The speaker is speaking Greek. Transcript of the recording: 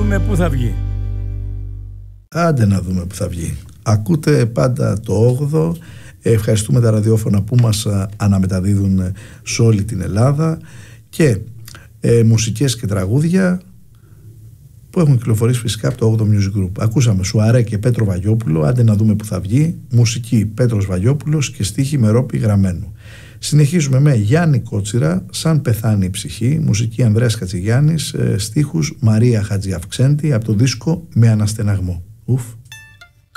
δούμε πού θα βγει. Άντε να δούμε πού θα βγει. Ακούτε πάντα το 8ο. Ευχαριστούμε τα ραδιόφωνα που μας αναμεταδίδουν σε όλη την Ελλάδα και μουσικές και τραγούδια που έχουν κυκλοφορήσει φυσικά από το 8ο Music Group. Ακούσαμε Σουαρέ και Πέτρο Βαγιόπουλο, άντε να δούμε που θα βγει, μουσική Πέτρος Βαγιόπουλος και στίχη Μερόπη Γραμμένου. Συνεχίζουμε με Γιάννη Κότσιρα, Σαν πεθάνει η ψυχή, μουσική Ανδρέας Κατσιγιάννης, στίχους Μαρία Χατζιαυξέντη από το δίσκο Με αναστεναγμό. Ουφ.